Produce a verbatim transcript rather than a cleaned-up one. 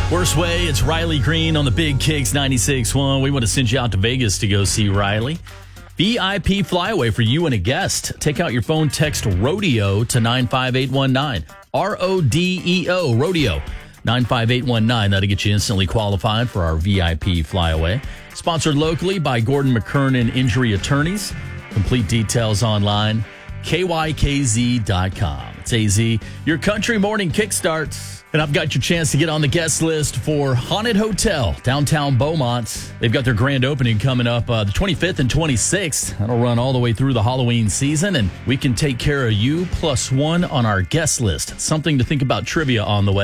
Worst way, it's Riley Green on the Big Kicks ninety-six point one. We want to send you out to Vegas to go see Riley. V I P flyaway for you and a guest. Take out your phone, text RODEO to nine five eight one nine. R O D E O, RODEO, nine five eight one nine. That'll get you instantly qualified for our V I P flyaway. Sponsored locally by Gordon McKernan Injury Attorneys. Complete details online, K Y K Z dot com. It's A Z, your country morning kickstart. And I've got your chance to get on the guest list for Haunted Hotel, downtown Beaumont. They've got their grand opening coming up uh, the twenty-fifth and twenty-sixth. That'll run all the way through the Halloween season, and we can take care of you plus one on our guest list. Something to think about trivia on the way.